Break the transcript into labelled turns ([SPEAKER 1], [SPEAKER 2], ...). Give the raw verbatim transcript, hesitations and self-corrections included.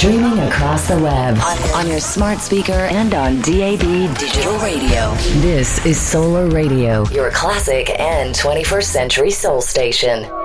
[SPEAKER 1] Streaming across the web,
[SPEAKER 2] on, on your smart speaker and on D A B digital radio.
[SPEAKER 1] This is Solar Radio, your classic and twenty-first century soul station.